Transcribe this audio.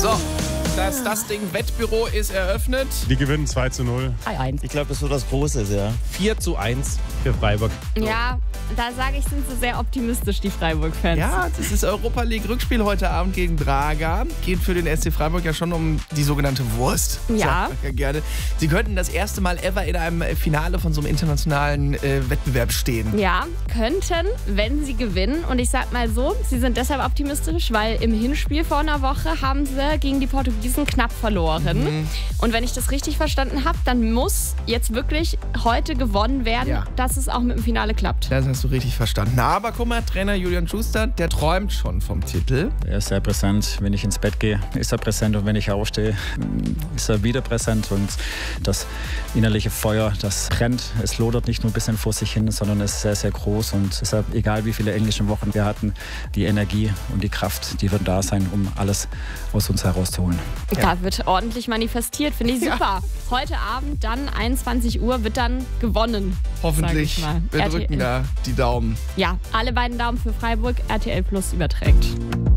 So, das Ding Wettbüro ist eröffnet. Die gewinnen 2:0. 3-1. Ich glaube, das wird was Großes, ja. 4:1 für Freiburg. Ja, da sage ich, sind sie sehr optimistisch, die Freiburg-Fans. Ja, das ist Europa League Rückspiel heute Abend gegen Braga. Geht für den SC Freiburg ja schon um die sogenannte Wurst. Ja. Sagt man ja gerne. Sie könnten das erste Mal ever in einem Finale von so einem internationalen Wettbewerb stehen. Ja, könnten, wenn sie gewinnen. Und ich sag mal so, sie sind deshalb optimistisch, weil im Hinspiel vor einer Woche haben sie gegen die Portugiesen knapp verloren. Und wenn ich das richtig verstanden habe, dann muss jetzt wirklich heute gewonnen werden, dass es auch mit dem Finale klappt. Das hast du richtig verstanden. Aber guck mal, Trainer Julian Schuster, der träumt schon vom Titel. Er ist sehr präsent. Wenn ich ins Bett gehe, ist er präsent. Und wenn ich aufstehe, ist er wieder präsent. Und das innerliche Feuer, das brennt. Es lodert nicht nur ein bisschen vor sich hin, sondern es ist sehr, sehr groß. Und deshalb, egal wie viele englische Wochen wir hatten, die Energie und die Kraft, die wird da sein, um alles aus uns herauszuholen. Da wird ordentlich manifestiert, finde ich super. Heute Abend dann 21 Uhr wird dann gewonnen. Hoffentlich. Sag ich mal. Wir drücken da die Daumen. Ja, alle beiden Daumen für Freiburg. RTL Plus überträgt.